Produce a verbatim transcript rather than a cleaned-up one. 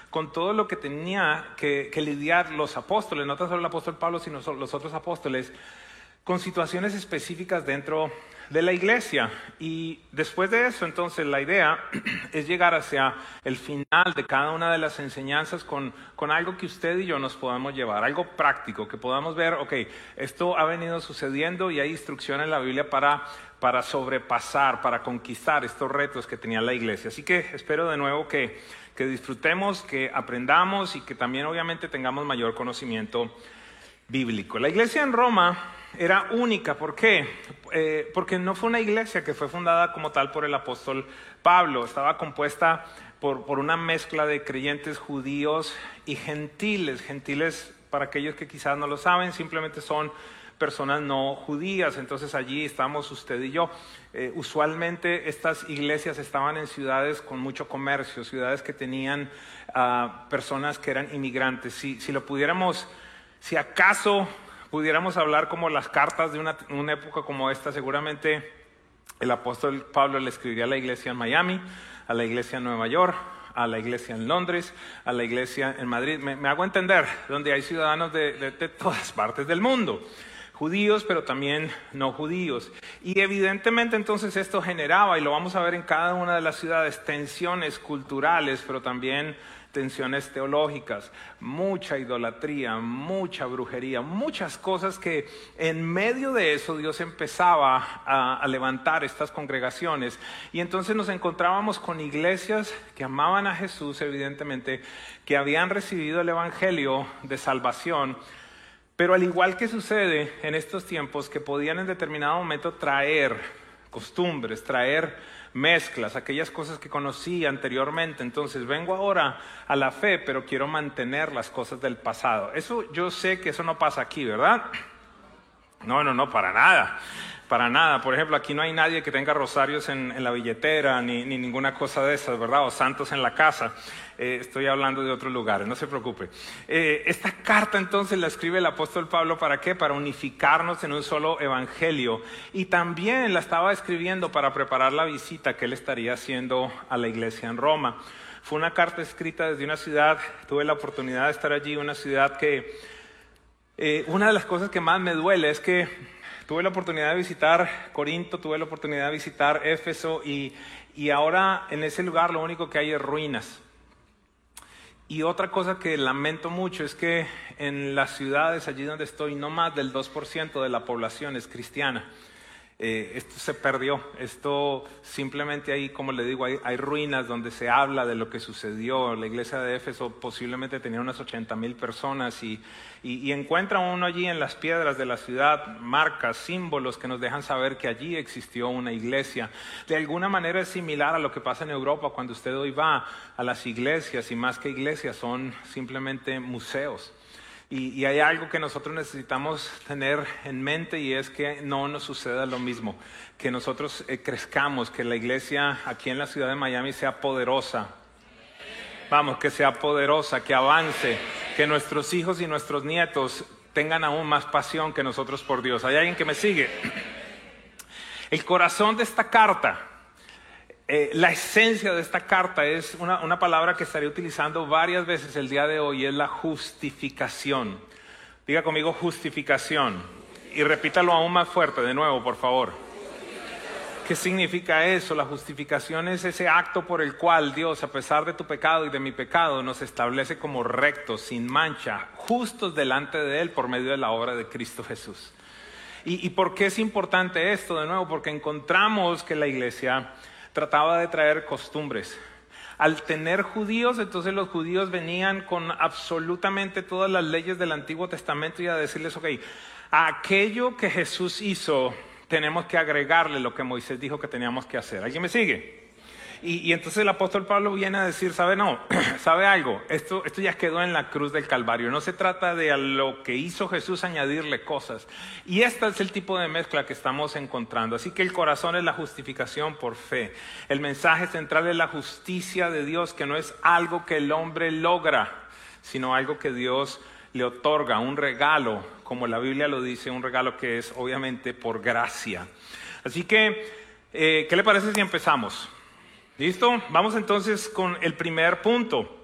con todo lo que tenía que, que lidiar los apóstoles, no tan solo el apóstol Pablo, sino los otros apóstoles, con situaciones específicas dentro de la iglesia. Y después de eso, entonces, la idea es llegar hacia el final de cada una de las enseñanzas con, con algo que usted y yo nos podamos llevar, algo práctico, que podamos ver, ok, esto ha venido sucediendo y hay instrucción en la Biblia para, para sobrepasar, para conquistar estos retos que tenía la iglesia. Así que espero de nuevo que, que disfrutemos, que aprendamos y que también obviamente tengamos mayor conocimiento bíblico. La iglesia en Roma era única. ¿Por qué? Eh, porque no fue una iglesia que fue fundada como tal por el apóstol Pablo. Estaba compuesta por, por una mezcla de creyentes judíos y gentiles. Gentiles, para aquellos que quizás no lo saben, simplemente son personas no judías. Entonces allí estamos usted y yo. Eh, usualmente estas iglesias estaban en ciudades con mucho comercio, ciudades que tenían uh, personas que eran inmigrantes. Si, si lo pudiéramos, si acaso pudiéramos hablar como las cartas de una, una época como esta, seguramente el apóstol Pablo le escribiría a la iglesia en Miami, a la iglesia en Nueva York, a la iglesia en Londres, a la iglesia en Madrid. Me, me hago entender, donde hay ciudadanos de, de, de todas partes del mundo, judíos, pero también no judíos. Y evidentemente entonces esto generaba, y lo vamos a ver en cada una de las ciudades, tensiones culturales, pero también tensiones teológicas, mucha idolatría, mucha brujería, muchas cosas que en medio de eso Dios empezaba a, a levantar estas congregaciones. Y entonces nos encontrábamos con iglesias que amaban a Jesús, evidentemente, que habían recibido el evangelio de salvación, pero al igual que sucede en estos tiempos, que podían en determinado momento traer costumbres, traer mezclas, aquellas cosas que conocí anteriormente. Entonces vengo ahora a la fe, pero quiero mantener las cosas del pasado. Eso, yo sé que eso no pasa aquí, ¿verdad? No, no, no, para nada, para nada. Por ejemplo, aquí no hay nadie que tenga rosarios en, en la billetera, ni, ni ninguna cosa de esas, ¿verdad? O santos en la casa. Eh, estoy hablando de otros lugares, no se preocupe. Eh, esta carta entonces la escribe el apóstol Pablo, ¿para qué? Para unificarnos en un solo evangelio. Y también la estaba escribiendo para preparar la visita que él estaría haciendo a la iglesia en Roma. Fue una carta escrita desde una ciudad, tuve la oportunidad de estar allí, una ciudad que, eh, una de las cosas que más me duele es que tuve la oportunidad de visitar Corinto, tuve la oportunidad de visitar Éfeso y, y ahora en ese lugar lo único que hay es ruinas. Y otra cosa que lamento mucho es que en las ciudades allí donde estoy, no más del dos por ciento de la población es cristiana. Eh, esto se perdió, esto simplemente ahí, como le digo, hay, hay ruinas donde se habla de lo que sucedió. La iglesia de Éfeso posiblemente tenía unas ochenta mil personas y, y, y encuentra uno allí en las piedras de la ciudad marcas, símbolos que nos dejan saber que allí existió una iglesia. De alguna manera es similar a lo que pasa en Europa cuando usted hoy va a las iglesias, y más que iglesias son simplemente museos. Y, y hay algo que nosotros necesitamos tener en mente, y es que no nos suceda lo mismo, que nosotros eh, crezcamos, que la iglesia aquí en la ciudad de Miami sea poderosa. Vamos, que sea poderosa, que avance, que nuestros hijos y nuestros nietos tengan aún más pasión que nosotros por Dios. ¿Hay alguien que me sigue? El corazón de esta carta, Eh, la esencia de esta carta es una, una palabra que estaré utilizando varias veces el día de hoy, es la justificación. Diga conmigo justificación y repítalo aún más fuerte de nuevo, por favor. ¿Qué significa eso? La justificación es ese acto por el cual Dios, a pesar de tu pecado y de mi pecado, nos establece como rectos, sin mancha, justos delante de Él por medio de la obra de Cristo Jesús. ¿Y, y por qué es importante esto? De nuevo, porque encontramos que la iglesia trataba de traer costumbres. Al tener judíos, entonces los judíos venían con absolutamente todas las leyes del Antiguo Testamento y a decirles, ok, a aquello que Jesús hizo, tenemos que agregarle lo que Moisés dijo que teníamos que hacer. ¿Alguien me sigue? Y, y entonces el apóstol Pablo viene a decir, ¿sabe no? ¿Sabe algo? Esto, esto ya quedó en la cruz del Calvario. No se trata de a lo que hizo Jesús añadirle cosas. Y este es el tipo de mezcla que estamos encontrando. Así que el corazón es la justificación por fe. El mensaje central es la justicia de Dios, que no es algo que el hombre logra, sino algo que Dios le otorga, un regalo, como la Biblia lo dice, un regalo que es obviamente por gracia. Así que, eh, ¿qué le parece si empezamos? ¿Listo? Vamos entonces con el primer punto.